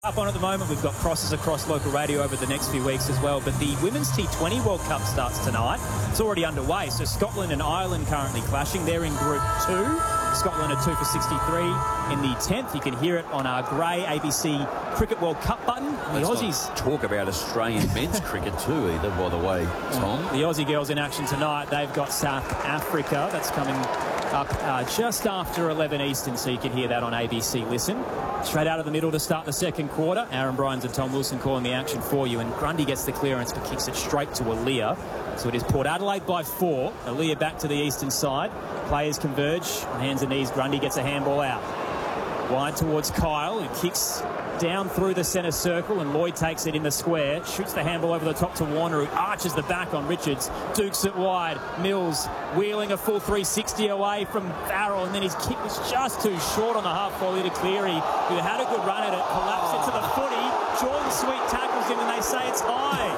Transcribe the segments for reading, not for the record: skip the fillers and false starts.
Up on at the moment, we've got crosses across local radio over the next few weeks as well, but the Women's T20 World Cup starts tonight. It's already underway, so Scotland and Ireland currently clashing. They're in Group 2. Scotland are 2 for 63 in the 10th. You can hear it on our grey ABC Cricket World Cup button. The Aussies talk about Australian men's cricket too, either, by the way, Tom. The Aussie girls in action tonight. They've got South Africa. That's coming up just after 11 Eastern, so you can hear that on ABC Listen. Straight out of the middle to start the second quarter. Aaron Bryans and Tom Wilson calling the action for you, and Grundy gets the clearance but kicks it straight to Aaliyah. So it is Port Adelaide by 4. Aaliyah back to the eastern side. Players converge on hands and knees. Grundy gets a handball out. Wide towards Kyle, who kicks down through the centre circle, and Lloyd takes it in the square. Shoots the handball over the top to Warner, who arches the back on Richards. Dukes it wide. Mills wheeling a full 360 away from Farrell, and then his kick was just too short on the half-volley to Cleary, who had a good run at it, collapsed it to the footy. Jordan Sweet tackles him, and they say it's high.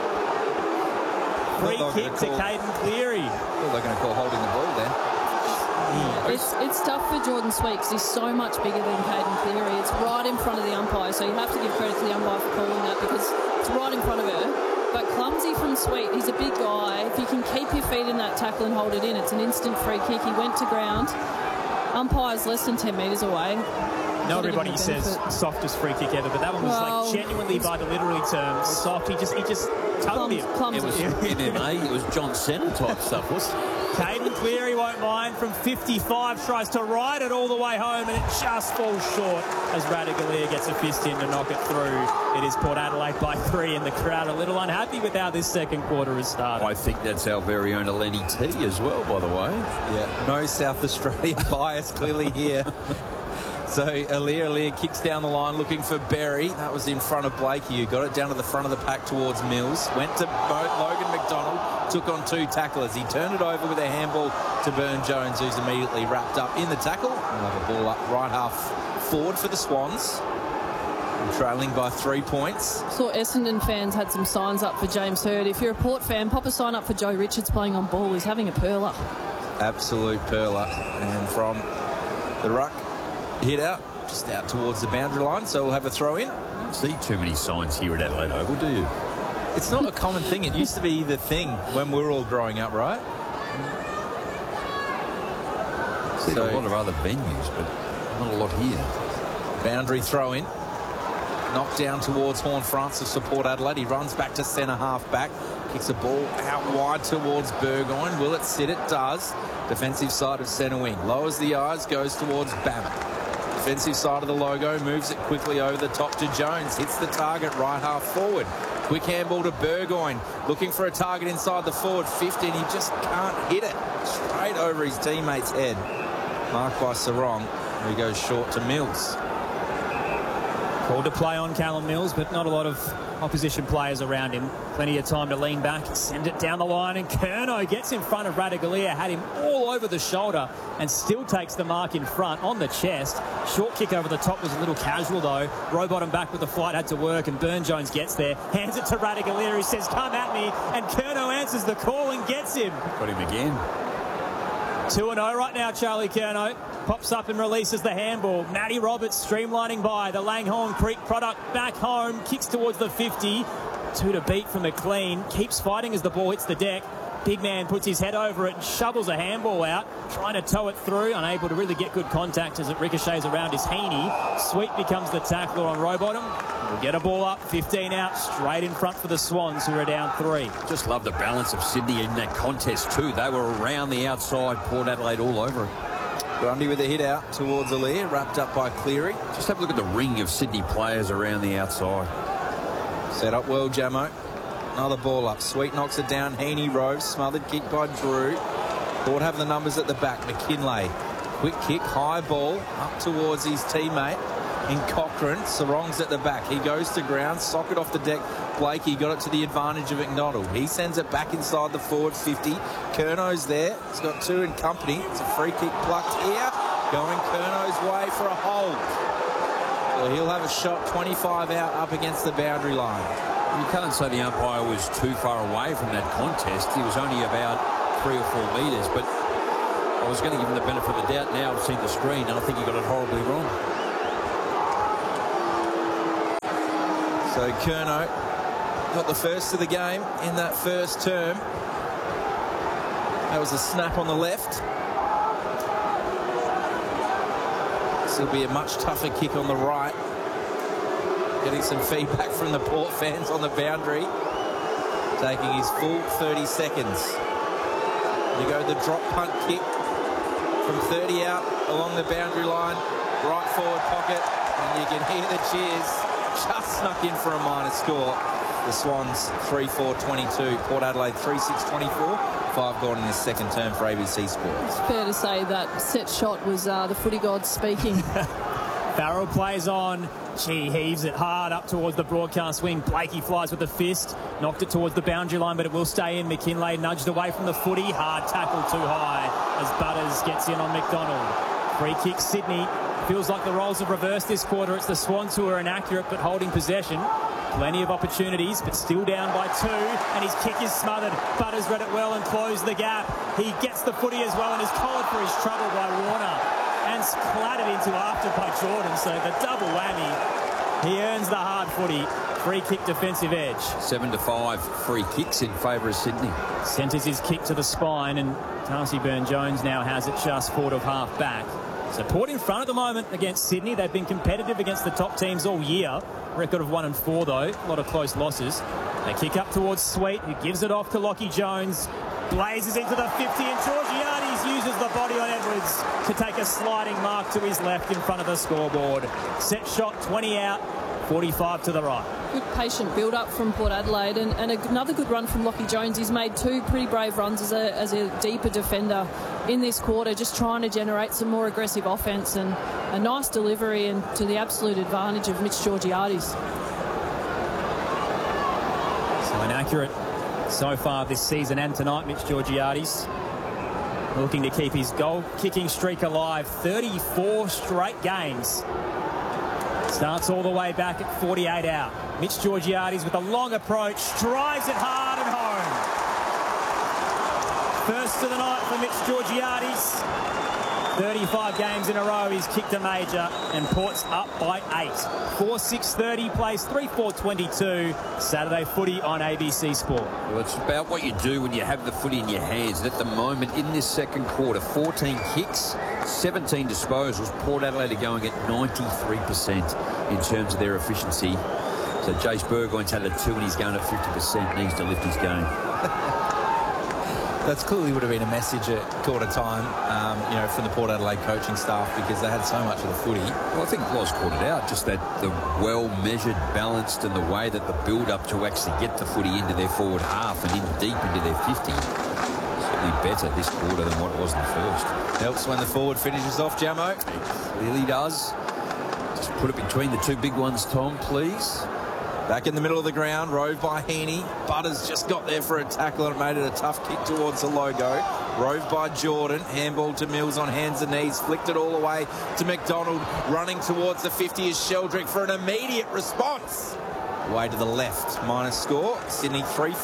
Free kick to Caden Cleary. Well, they're going to call holding the ball then. It's tough for Jordan Sweet because he's so much bigger than Caden Cleary. It's right in front of the umpire, so you have to give credit to the umpire for calling that because it's right in front of her. But clumsy from Sweet. He's a big guy. If you can keep your feet in that tackle and hold it in, it's an instant free kick. He went to ground. Umpire's less than 10 metres away. Not everybody says softest free kick ever, but that one was like genuinely, by the literary term, soft. He just tugged him. Clumsy. It was MMA. It was John Cena type stuff, wasn't it? Caden Cleary won't mind from 55, tries to ride it all the way home, and it just falls short as Radaglia gets a fist in to knock it through. It is Port Adelaide by 3, and the crowd a little unhappy with how this second quarter has started. I think that's our very own Eleni T as well, by the way. Yeah, no South Australian bias clearly here. So Aaliyah kicks down the line looking for Berry. That was in front of Blakey, who got it down to the front of the pack towards Mills. Went to Logan McDonald, took on 2 tacklers. He turned it over with a handball to Burne-Jones, who's immediately wrapped up in the tackle. Another ball up right half forward for the Swans. And trailing by 3 points. Saw Essendon fans had some signs up for James Hird. If you're a Port fan, pop a sign up for Joe Richards playing on ball. He's having a perler. Absolute perler. And from the ruck, hit out, just out towards the boundary line, so we'll have a throw in. I don't see too many signs here at Adelaide Oval, do you? It's not a common thing. It used to be the thing when we were all growing up, right? See a lot of other venues, but not a lot here. Boundary throw in. Knocked down towards Horne-Francis for Port Adelaide. He runs back to centre half back. Kicks a ball out wide towards Burgoyne. Will it sit? It does. Defensive side of centre wing. Lowers the eyes, goes towards Babbitt. Defensive side of the logo, moves it quickly over the top to Jones. Hits the target right half forward. Quick handball to Burgoyne. Looking for a target inside the forward 50, and he just can't hit it. Straight over his teammate's head. Marked by Sarong. He goes short to Mills. Called to play on Callum Mills, but not a lot of opposition players around him. Plenty of time to lean back, send it down the line, and Curnow gets in front of Radaglia, had him all over the shoulder, and still takes the mark in front on the chest. Short kick over the top was a little casual, though. Rowbottom back with the flight had to work, and Burne-Jones gets there, hands it to Radaglia, who says, "Come at me," and Curnow answers the call and gets him. Got him again. 2-0 right now, Charlie Curnow. Pops up and releases the handball. Matty Roberts streamlining by. The Langhorne Creek product back home. Kicks towards the 50. 2 to beat for McLean. Keeps fighting as the ball hits the deck. Big man puts his head over it and shovels a handball out. Trying to tow it through. Unable to really get good contact as it ricochets around his Heaney. Sweet becomes the tackler on Rowbottom. We'll get a ball up. 15 out. Straight in front for the Swans, who are down 3. Just love the balance of Sydney in that contest too. They were around the outside. Port Adelaide all over it. Grundy with a hit out towards Aaliyah, wrapped up by Cleary. Just have a look at the ring of Sydney players around the outside. Set up well, Jamo. Another ball up. Sweet knocks it down. Heaney roves. Smothered kick by Drew. Port have the numbers at the back. McKinlay. Quick kick. High ball up towards his teammate in Cochrane. Sarong's at the back. He goes to ground. Socket off the deck. Blakey got it to the advantage of McDonald. He sends it back inside the forward 50. Curnow's there. He's got 2 in company. It's a free kick plucked here. Going Curnow's way for a hold. Well, he'll have a shot 25 out up against the boundary line. You can't say the umpire was too far away from that contest. He was only about 3 or 4 metres, but I was going to give him the benefit of the doubt. Now I've seen the screen, and I think he got it horribly wrong. So Curnow got the first of the game in that first term. That was a snap on the left. This will be a much tougher kick on the right. Getting some feedback from the Port fans on the boundary. Taking his full 30 seconds. You go the drop punt kick from 30 out along the boundary line, right forward pocket, and you can hear the cheers. Just snuck in for a minor score. The Swans 3-4-22, Port Adelaide 3-6-24. 5 gone in the second term for ABC Sport. It's fair to say that set shot was the footy gods speaking. Farrell plays on. He heaves it hard up towards the broadcast wing. Blakey flies with the fist. Knocked it towards the boundary line, but it will stay in. McKinlay nudged away from the footy. Hard tackle too high as Butters gets in on McDonald. Free kick Sydney. Feels like the roles have reversed this quarter. It's the Swans who are inaccurate but holding possession. Plenty of opportunities, but still down by 2. And his kick is smothered. Butters read it well and closed the gap. He gets the footy as well and is collared for his trouble by Warner. And clattered into after by Jordan. So the double whammy. He earns the hard footy. Free kick defensive edge. 7-5 free kicks in favour of Sydney. Centres his kick to the spine, and Darcy Byrne-Jones now has it just forward of half back. So Port in front at the moment against Sydney. They've been competitive against the top teams all year. Record of 1-4 though. A lot of close losses. They kick up towards Sweet, who gives it off to Lockie Jones. Blazes into the 50, and Georgiades uses the body on Edwards to take a sliding mark to his left in front of the scoreboard. Set shot, 20 out, 45 to the right. Good patient build-up from Port Adelaide, and another good run from Lockie Jones. He's made 2 pretty brave runs as a deeper defender in this quarter, just trying to generate some more aggressive offence, and a nice delivery and to the absolute advantage of Mitch Georgiades. So inaccurate so far this season and tonight, Mitch Georgiades. Looking to keep his goal-kicking streak alive. 34 straight games. Starts all the way back at 48 out. Mitch Georgiades with a long approach, drives it hard and home. First of the night for Mitch Georgiades. 35 games in a row, he's kicked a major, and Port's up by 8. 4-6-30 plays 3-4-22. Saturday footy on ABC Sport. Well, it's about what you do when you have the footy in your hands. And at the moment, in this second quarter, 14 kicks, 17 disposals. Port Adelaide are going at 93% in terms of their efficiency. So Jace Burgoyne's had a 2 and he's going at 50%. Needs to lift his game. That's clearly would have been a message at quarter time, you know, from the Port Adelaide coaching staff, because they had so much of the footy. Well, I think Loz called it out, just that the well-measured, balanced, and the way that the build-up to actually get the footy into their forward half and in deep into their 50. Certainly better this quarter than what it was in the first. Helps when the forward finishes off, Jamo. It clearly does. Just put it between the 2 big ones, Tom, please. Back in the middle of the ground, rove by Heaney. Butters just got there for a tackle and made it a tough kick towards the logo. Rove by Jordan, handball to Mills on hands and knees, flicked it all the way to McDonald, running towards the 50 is Sheldrick for an immediate response. Way to the left, minus score. Sydney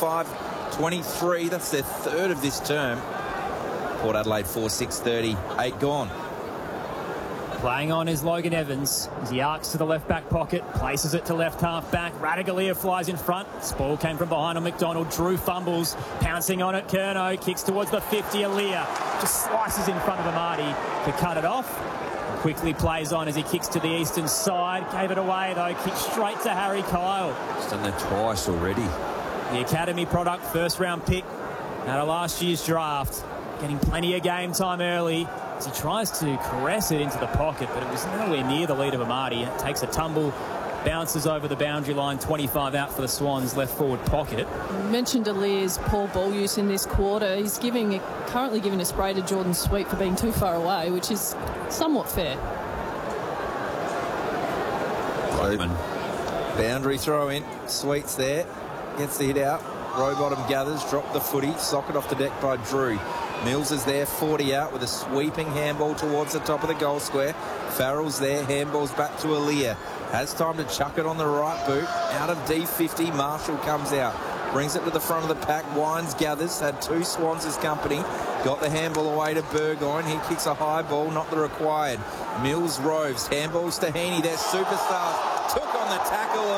3-5-23, that's their 3rd of this term. Port Adelaide 4-6-30, 8 gone. Playing on is Logan Evans as he arcs to the left back pocket, places it to left half back. Radaglia flies in front. Spoil came from behind on McDonald. Drew fumbles, pouncing on it. Curnow kicks towards the 50. Aaliyah just slices in front of Amadi to cut it off. Quickly plays on as he kicks to the eastern side. Gave it away though. Kicked straight to Harry Kyle. He's done that twice already. The Academy product, first round pick out of last year's draft. Getting plenty of game time early. As he tries to caress it into the pocket, but it was nowhere near the lead of Amadi. It takes a tumble, bounces over the boundary line, 25 out for the Swans, left forward pocket. You mentioned Aaliyah's poor ball use in this quarter. He's currently giving a spray to Jordan Sweet for being too far away, which is somewhat fair. Boundary throw in. Sweet's there. Gets the hit out. Rowbottom gathers, dropped the footy, socket off the deck by Drew. Mills is there, 40 out with a sweeping handball towards the top of the goal square. Farrell's there, handballs back to Aaliyah. Has time to chuck it on the right boot. Out of D50, Marshall comes out. Brings it to the front of the pack. Wines gathers, had 2 Swans as company. Got the handball away to Burgoyne. He kicks a high ball, not the required. Mills roves, handballs to Heaney. They're superstars. Took on the tackle